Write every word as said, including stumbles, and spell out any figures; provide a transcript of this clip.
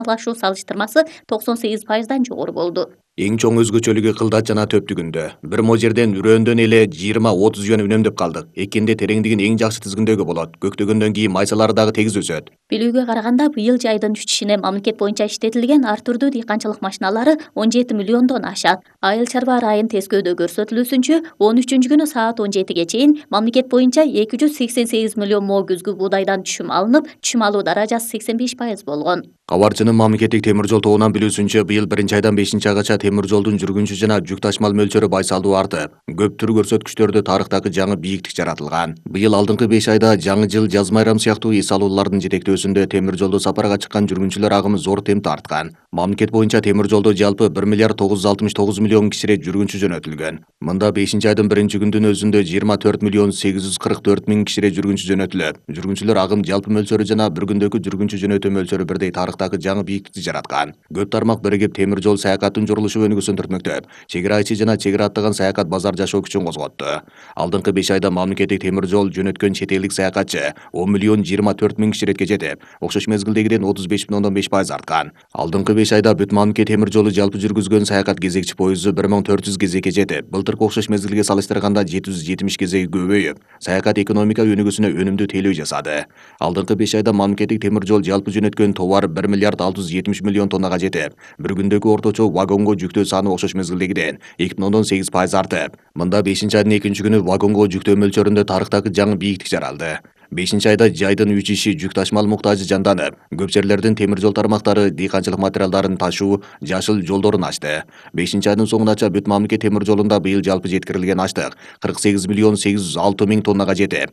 алмашуу салыштырмасы токсон сегиз пайыздан жогору болду. Эң чоң өзгөчөлүгү кылдат жана төптүгүндө. Бир мо жерден үрөөндөн эле жыйырма отуз жөн үнөмдөп калдык. Экенде тереңдигин эң жакшы тизгиндөөгө болот. Көктөгөндөн кийин майсалары дагы тегиз өсөт. Билүүгө караганда быйыл жайдын түшүшүнө мамлекет боюнча иштетилген ар түрдүү дыйканчылык машиналары он жети миллиондон ашат. Айыл чарба ырайын тескөөдө көрсөтүлүүсүнчө он үчүнчү күнү саат он жетиге чейин мамлекет боюнча эки жүз сексен сегиз миллион мо күзгү буудайдан түшүм алынып, түшүм алуу даражасы сексен беш пайыз болгон. Кабарчынын мамлекеттик темир жол тобунан билүүсүнчө, быйыл биринчи айдан бешинчи айгача темир жолдун жүргүнчү жана жүк ташмал мөлчөрү байсалдуу артып, көп түр көрсөткүчтөрдө тарыхтагы жаңы бийиктик жаратылган. Быйыл алдыңкы беш айда жаңы жыл, жаз майрам сыяктуу эс алуулардын жетектөөсүндө темир жолдо сапарга чыккан жүргүнчүлөр агымы зор темпте арткан. Мамлекет боюнча темир жолдо жалпы бир миллиард тогуз жүз алтымыш тогуз миллион кишире жүргүнчү жөнөтүлгөн. Мында бешинчи айдын биринчи күндүн өзүндө жыйырма төрт миллион сегиз жүз кырк төрт миң кишире жүргүнчү жөнөтүлөт. Жүргүнчүлөр агым жалпы мөлчөрү жана бир күндөгү жүргүнчү жөнөтүү мөлчөрү бирдей тарыхтагы жаңы бийиктикти жараткан. Көп тармак биригип темир жол саякаттын журулушу өнүгүүсүн түртмөктөп, чек ара ичи жана чек ара аттаган саякат базар жашоо күчүн козготту. Алдыңкы беш айда мамлекеттик темир жол жөнөткөн чет элдик саякатчы он миллион жыйырма төрт миң киширетке жетип, окшош мезгилдегиден отуз беш бүтүн ондон беш пайыз арткан. Алдыңкы беш айда бүт мамлекет темир жолу жалпы жүргүзгөн саякат кезекчи поезду бир миң төрт жүз кезекке жетип, былтыркы окшош мезгилге салыштырганда жети жүз жетимиш кезеги көбөйүп, саякат экономика өнүгүүсүнө өнүмдүү тейлөө жасады. Алдыңкы беш айда мамлекеттик темир жол жалпы жөнөткөн товар бир миллиард алты жүз жетимиш миллион тоннага жетип, бир күндөгү орточо вагонго жүктөө саны окшош мезгилдегиден эки бүтүн ондон сегиз пайыз артып, мында бешинчи айдын экинчи күнү вагонго жүктөө мөлчөрүндө тарыхтагы жаңы бийиктик жаралды. бешинчи айда жайдын үч иши жүк ташмал муктажы жанданып, көп жерлердин темир жол тармактары дыйканчылык материалдарын ташуу жашыл жолдорун ачты. бешинчи айдын соңунача бүт мамлекет темир жолунда быйыл жалпы жеткирилген аштык кырк сегиз миллион сегиз жүз алты миң тоннага жетип,